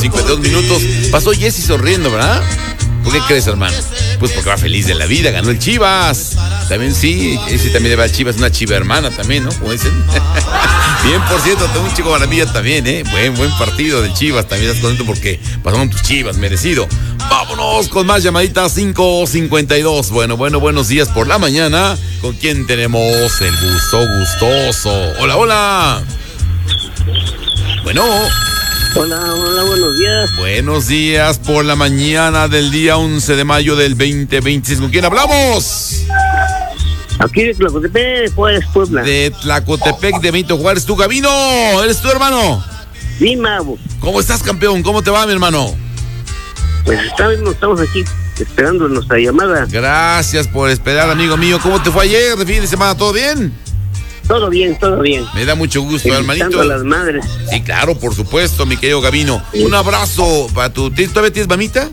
5:52. Pasó Jessy sonriendo, ¿verdad? ¿Por qué crees, hermano? Pues porque va feliz de la vida, ganó el Chivas. También sí, ese también le va al Chivas, una chiva hermana también, ¿no? Como dicen. Bien, por cierto, tengo un chico maravilla también, ¿eh? Buen partido del Chivas, también estás contento porque pasaron tus Chivas, merecido. Vámonos con más llamaditas, 5:52. Bueno, buenos días por la mañana. ¿Con quién tenemos el gustoso? Hola. Bueno. Hola, buenos días. Buenos días por la mañana del día 11 de mayo del 2026. ¿Con quién hablamos? Aquí de Tlacotepec, Juárez, Puebla. De Tlacotepec, de Benito Juárez. ¿Tu Gabino? ¿Eres tu hermano? Sí, Mavo. ¿Cómo estás, campeón? ¿Cómo te va, mi hermano? Pues estamos aquí esperando nuestra llamada. Gracias por esperar, amigo mío. ¿Cómo te fue ayer de fin de semana? ¿Todo bien? Todo bien. Me da mucho gusto, hermanito. Felicitando a las madres. Sí, claro, por supuesto, mi querido Gabino. Sí. Un abrazo para tu... ¿Todavía tienes mamita?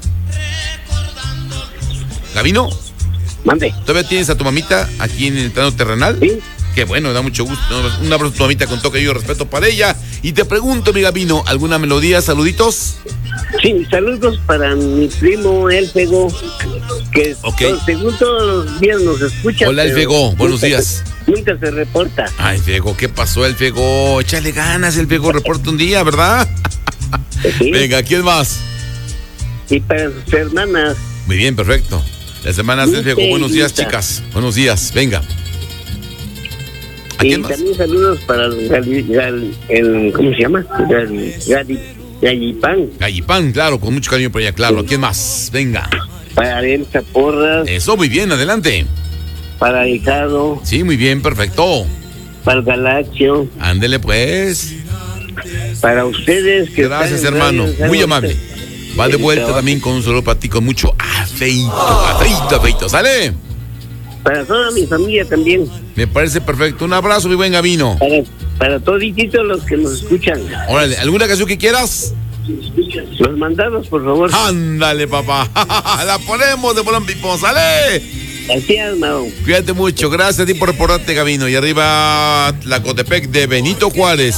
¿Gabino? Mande. ¿Todavía tienes a tu mamita aquí en el plano terrenal? Sí. Qué bueno, me da mucho gusto. Un abrazo a tu mamita con toque y respeto para ella. Y te pregunto, mi Gabino, ¿alguna melodía, saluditos? Sí, saludos para mi primo El Fego, que según todos los días nos escucha. Hola, El Fego, buenos días. Nunca se reporta. Ay, Fego, ¿qué pasó, El Fego? Échale ganas, El Fego, reporta un día, ¿verdad? Sí. Venga, ¿quién más? Y para sus hermanas. Muy bien, perfecto. Las hermanas del Fego, buenos días, chicas. Buenos días, venga. Y también saludos para el ¿cómo se llama? Gallipán. Gallipán, claro, con mucho cariño por allá, claro. Sí. ¿Quién más? Venga. Para Elsa Porras. Eso, muy bien, adelante. Para Ricardo. Sí, muy bien, perfecto. Para el Galaxio. Ándele, pues. Para ustedes. Que gracias, hermano. Muy amable. Va de vuelta también con un saludo para ti, con mucho afeito. ¿Sale? Para toda mi familia también. Me parece perfecto. Un abrazo, mi buen Gabino. Para todos los que nos escuchan. Órale, ¿alguna canción que quieras? Los mandados, por favor. Ándale, papá. La ponemos de Bolón Pipón, ¿sale? Gracias, Mao. Cuídate mucho. Gracias a ti por reportarte, Gabino. Y arriba, Tlacotepec de Benito Juárez.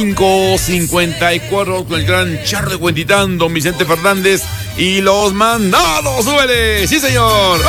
5:54 con el gran Charlie Huentitán, don Vicente Fernández. Y los mandados, súbele. Sí, señor.